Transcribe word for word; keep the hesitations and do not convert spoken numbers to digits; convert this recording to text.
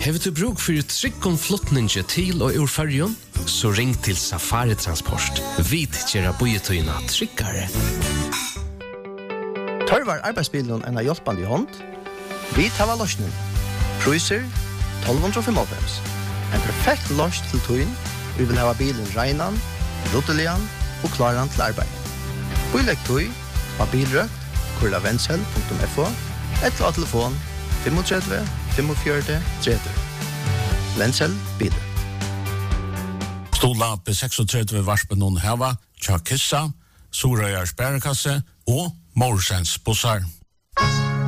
Hever du bruk for tryggom flottninge til og ur färjon, så ring til Safari Transport. Vid gjerra bojetøyna tryggare. Tørvar arbeidsbilen en av hjelpande i hånd. Vi tar løsning. Priser tolv femtiofem. En perfekt løs til tøyen. Vi vil ha bilen regnan, ruttelian og klaran til arbeid. Bilegg tøy av bilrøkt, kurla vendsel punktum f o, eller av telefon tre fem fem fem tretti. Vendsel biler. Stola på trettiosex varspen hon heva, Tja Kissa, Sorøyars bærekasse og Morsens bussar.